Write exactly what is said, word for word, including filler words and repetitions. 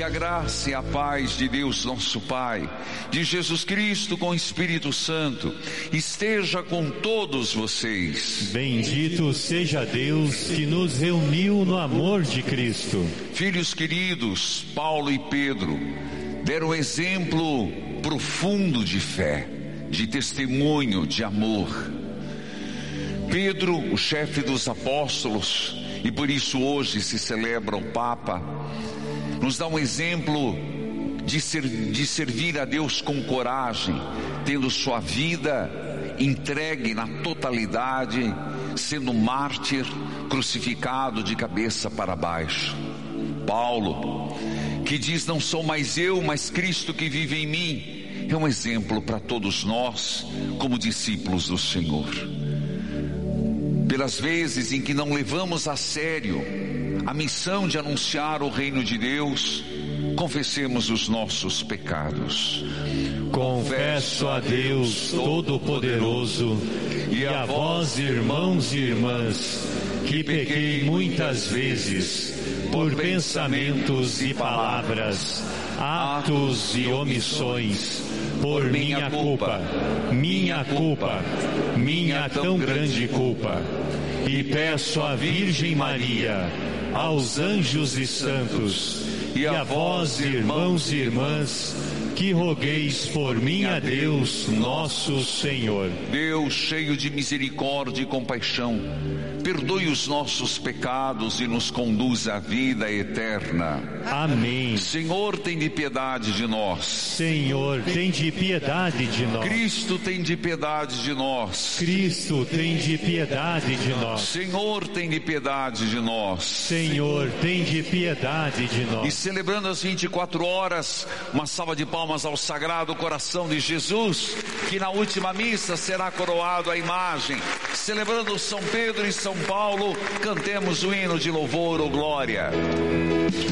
a graça e a paz de Deus nosso Pai, de Jesus Cristo com o Espírito Santo, esteja com todos vocês. Bendito seja Deus que nos reuniu no amor de Cristo. Filhos queridos, Paulo e Pedro deram exemplo profundo de fé, de testemunho, de amor. Pedro, o chefe dos apóstolos, e por isso hoje se celebra o Papa, nos dá um exemplo de, ser, de servir a Deus com coragem, tendo sua vida entregue na totalidade, sendo mártir, crucificado de cabeça para baixo. Paulo, que diz: não sou mais eu, mas Cristo que vive em mim, é um exemplo para todos nós, como discípulos do Senhor. Pelas vezes em que não levamos a sério a missão de anunciar o reino de Deus, confessemos os nossos pecados. Confesso a Deus Todo-Poderoso e a vós, irmãos e irmãs, que pequei muitas vezes por pensamentos e palavras, atos e omissões, por minha culpa, minha culpa, minha tão grande culpa. E peço à Virgem Maria, aos anjos e santos, e a vós, irmãos e irmãs, que rogueis por mim a Deus, nosso Senhor. Deus, cheio de misericórdia e compaixão, perdoe os nossos pecados e nos conduz à vida eterna. Amém. Senhor, tem de piedade de nós. Senhor, tem de piedade de nós. Cristo, tem de piedade de nós. Cristo, tem de piedade de nós. Senhor, tem de piedade de nós. Senhor, tem de piedade de nós. E celebrando as vinte e quatro horas, uma salva de palmas ao Sagrado Coração de Jesus, que na última missa será coroado a imagem. Celebrando São Pedro e São Paulo, cantemos o hino de louvor ou glória.